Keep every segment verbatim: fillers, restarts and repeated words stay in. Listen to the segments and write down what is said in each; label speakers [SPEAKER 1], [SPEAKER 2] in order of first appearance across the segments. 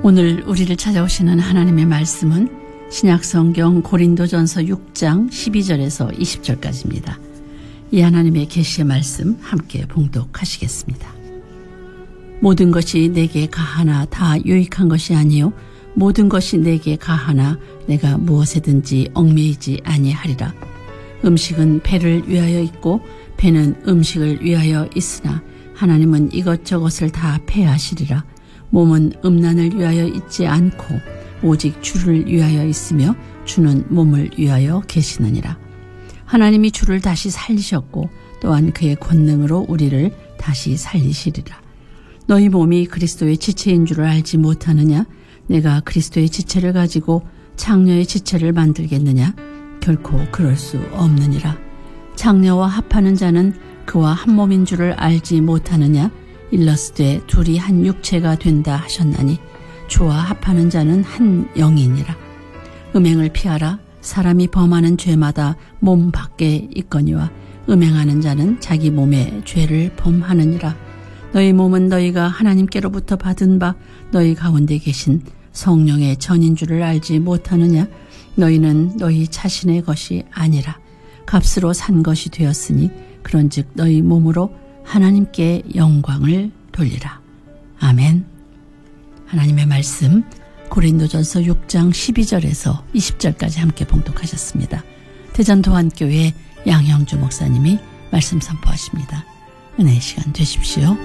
[SPEAKER 1] 오늘 우리를 찾아오시는 하나님의 말씀은 신약성경 고린도전서 육 장 십이 절에서 이십 절까지입니다. 이 하나님의 계시의 말씀 함께 봉독하시겠습니다. 모든 것이 내게 가하나 다 유익한 것이 아니요 모든 것이 내게 가하나 내가 무엇에든지 얽매이지 아니하리라. 음식은 배를 위하여 있고 배는 음식을 위하여 있으나 하나님은 이것저것을 다 폐하시리라. 몸은 음란을 위하여 있지 않고 오직 주를 위하여 있으며 주는 몸을 위하여 계시느니라. 하나님이 주를 다시 살리셨고 또한 그의 권능으로 우리를 다시 살리시리라. 너희 몸이 그리스도의 지체인 줄을 알지 못하느냐? 내가 그리스도의 지체를 가지고 창녀의 지체를 만들겠느냐? 결코 그럴 수 없느니라. 창녀와 합하는 자는 그와 한 몸인 줄을 알지 못하느냐? 일러스되 둘이 한 육체가 된다 하셨나니 주와 합하는 자는 한 영이니라. 음행을 피하라. 사람이 범하는 죄마다 몸 밖에 있거니와 음행하는 자는 자기 몸에 죄를 범하느니라. 너희 몸은 너희가 하나님께로부터 받은 바 너희 가운데 계신 성령의 전인 줄을 알지 못하느냐? 너희는 너희 자신의 것이 아니라 값으로 산 것이 되었으니 그런즉 너희 몸으로 하나님께 영광을 돌리라. 아멘. 하나님의 말씀 고린도전서 육 장 십이 절에서 이십 절까지 함께 봉독하셨습니다. 대전도안교회 양형주 목사님이 말씀 선포하십니다. 은혜의 시간 되십시오.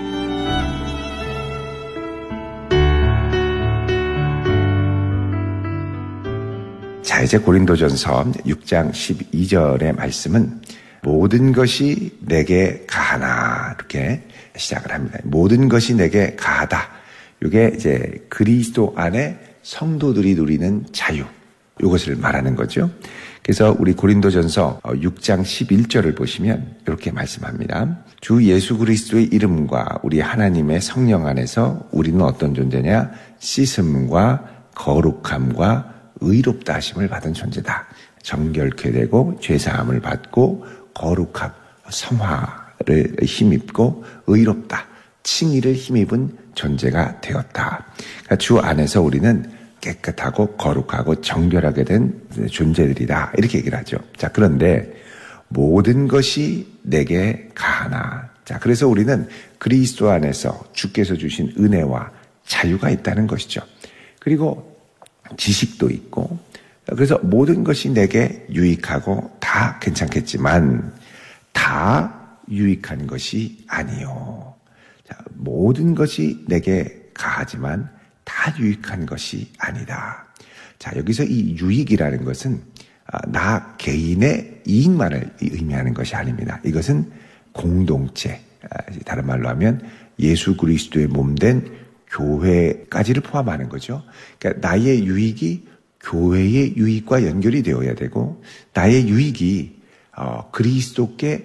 [SPEAKER 2] 자, 이제 고린도전서 육 장 십이 절의 말씀은 모든 것이 내게 가하나 이렇게 시작을 합니다. 모든 것이 내게 가하다. 이게 이제 그리스도 안에 성도들이 누리는 자유, 이것을 말하는 거죠. 그래서 우리 고린도전서 육 장 십일 절을 보시면 이렇게 말씀합니다. 주 예수 그리스도의 이름과 우리 하나님의 성령 안에서 우리는 어떤 존재냐? 씻음과 거룩함과 의롭다 하심을 받은 존재다. 정결케 되고 죄사함을 받고 거룩함, 성화를 힘입고 의롭다, 칭의를 힘입은 존재가 되었다. 그러니까 주 안에서 우리는 깨끗하고 거룩하고 정결하게 된 존재들이다. 이렇게 얘기를 하죠. 자, 그런데 모든 것이 내게 가하나. 자, 그래서 우리는 그리스도 안에서 주께서 주신 은혜와 자유가 있다는 것이죠. 그리고 지식도 있고, 그래서 모든 것이 내게 유익하고 다 괜찮겠지만 다 유익한 것이 아니요. 자, 모든 것이 내게 가하지만 다 유익한 것이 아니다. 자, 여기서 이 유익이라는 것은 나 개인의 이익만을 의미하는 것이 아닙니다. 이것은 공동체, 다른 말로 하면 예수 그리스도의 몸된 교회까지를 포함하는 거죠. 그러니까 나의 유익이 교회의 유익과 연결이 되어야 되고 나의 유익이 어, 그리스도께